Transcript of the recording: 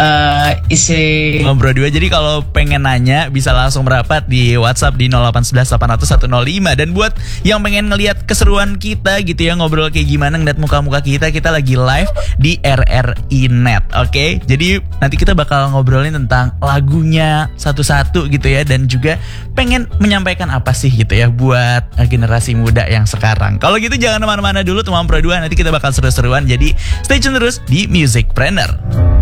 isi Ngobrol dua. Jadi kalau pengen nanya bisa langsung merapat di WhatsApp di 0811 800 105. Dan buat yang pengen ngelihat keseruan kita gitu ya, ngobrol kayak gimana, ngeliat muka-muka kita lagi live di RRI Net. Oke, jadi nanti kita bakal ngobrolin tentang lagunya satu-satu gitu ya, dan juga pengen menyampaikan apa sih gitu ya buat generasi muda yang sekarang. Kalau gitu jangan kemana-mana dulu teman Pro 2, nanti kita bakal seru-seruan. Jadi stay tune terus di Musicpreneur.